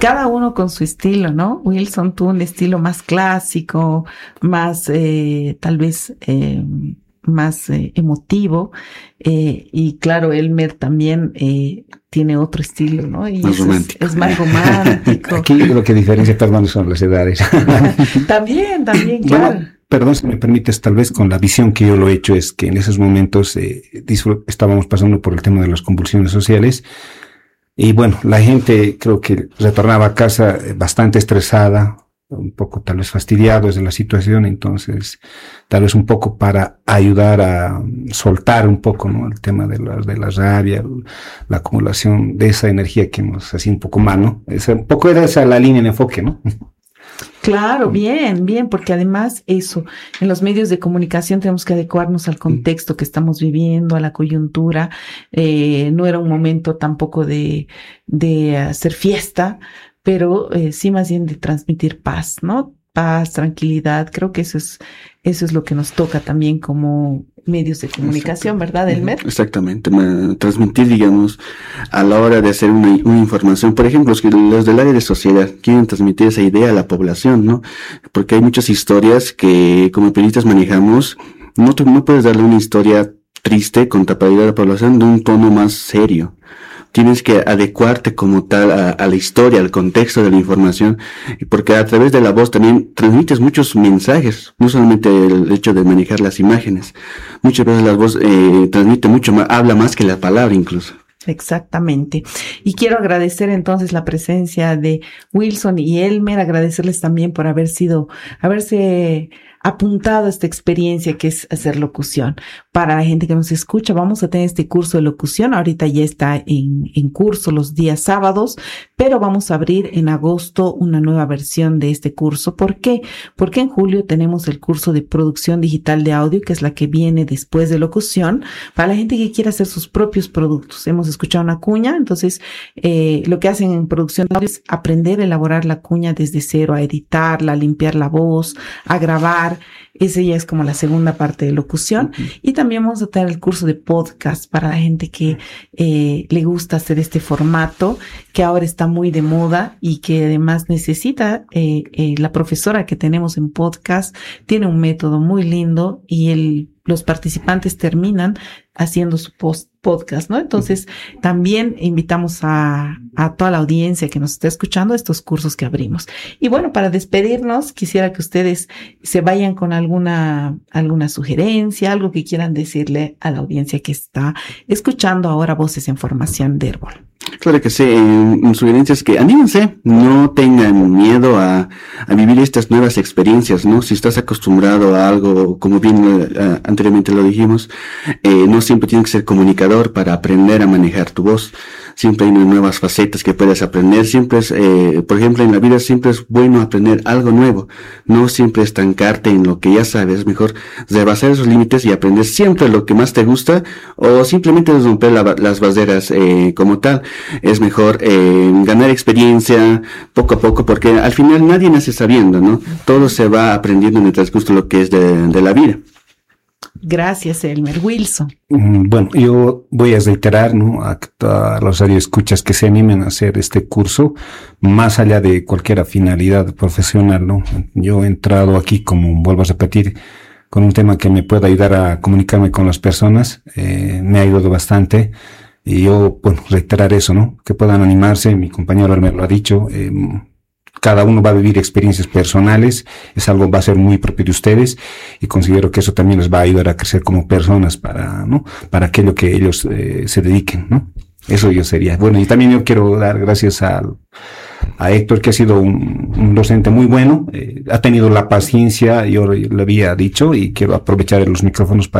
cada uno con su estilo, ¿no? Wilson tuvo un estilo más clásico, más, tal vez, más emotivo, y claro, Elmer también tiene otro estilo, ¿no? Y más romántico. Es más romántico. Aquí lo que diferencia, perdón, son las edades. También, claro. Bueno, perdón, si me permites, tal vez con la visión que yo lo he hecho es que en esos momentos estábamos pasando por el tema de las convulsiones sociales y bueno, la gente creo que retornaba a casa bastante estresada, un poco tal vez fastidiados de la situación, entonces tal vez un poco para ayudar a soltar un poco, ¿no? El tema de la rabia, la acumulación de esa energía que nos hacía un poco mal, ¿no? Un poco era esa la línea de enfoque, ¿no? Claro, bien, porque además eso, en los medios de comunicación tenemos que adecuarnos al contexto que estamos viviendo, a la coyuntura. No era un momento tampoco de hacer fiesta, pero sí más bien de transmitir paz, ¿no? Paz, tranquilidad. Creo que eso es lo que nos toca también como medios de comunicación, ¿verdad, Elmer? Exactamente, transmitir, digamos, a la hora de hacer una información. Por ejemplo, los del área de sociedad quieren transmitir esa idea a la población, ¿no? Porque hay muchas historias que como periodistas manejamos, no puedes darle una historia triste con tapadera a la población de un tono más serio. Tienes que adecuarte como tal a la historia, al contexto de la información, porque a través de la voz también transmites muchos mensajes, no solamente el hecho de manejar las imágenes. Muchas veces la voz transmite mucho más, habla más que la palabra incluso. Exactamente. Y quiero agradecer entonces la presencia de Wilson y Elmer, agradecerles también por haberse apuntado a esta experiencia que es hacer locución. Para la gente que nos escucha, vamos a tener este curso de locución. Ahorita ya está en curso los días sábados, pero vamos a abrir en agosto una nueva versión de este curso. ¿Por qué? Porque en julio tenemos el curso de producción digital de audio, que es la que viene después de locución, para la gente que quiera hacer sus propios productos. Hemos escuchado una cuña, entonces lo que hacen en producción de audio es aprender a elaborar la cuña desde cero, a editarla, a limpiar la voz, a grabar. Ese ya es como la segunda parte de locución. Y también vamos a tener el curso de podcast para la gente que le gusta hacer este formato, que ahora está muy de moda y que además necesita, la profesora que tenemos en podcast tiene un método muy lindo y los participantes terminan haciendo su podcast, ¿no? Entonces, también invitamos a toda la audiencia que nos está escuchando a estos cursos que abrimos. Y bueno, para despedirnos, quisiera que ustedes se vayan con alguna sugerencia, algo que quieran decirle a la audiencia que está escuchando ahora Voces en Formación de Herbol. Claro que sí, sugerencias que anímense, no tengan miedo a vivir estas nuevas experiencias, ¿no? Si estás acostumbrado a algo, como bien anteriormente lo dijimos, no siempre tienes que ser comunicador para aprender a manejar tu voz. Siempre hay nuevas facetas que puedes aprender. Siempre es, por ejemplo, en la vida siempre es bueno aprender algo nuevo. No siempre estancarte en lo que ya sabes. Mejor rebasar esos límites y aprender siempre lo que más te gusta, o simplemente romper las barreras como tal. Es mejor ganar experiencia poco a poco, porque al final nadie nace sabiendo, ¿no? Todo se va aprendiendo en el transcurso de lo que es de la vida. Gracias, Elmer. Wilson. Bueno, yo voy a reiterar, ¿no?, a los radioescuchas que se animen a hacer este curso, más allá de cualquier finalidad profesional, ¿no? Yo he entrado aquí, como vuelvo a repetir, con un tema que me pueda ayudar a comunicarme con las personas. Me ha ayudado bastante. Y yo, bueno, reiterar eso, ¿no? Que puedan animarse. Mi compañero Elmer lo ha dicho. Cada uno va a vivir experiencias personales, es algo va a ser muy propio de ustedes, y considero que eso también les va a ayudar a crecer como personas para aquello que ellos se dediquen, ¿no? Eso yo sería. Bueno, y también yo quiero dar gracias a Héctor, que ha sido un docente muy bueno, ha tenido la paciencia, yo le había dicho, y quiero aprovechar los micrófonos para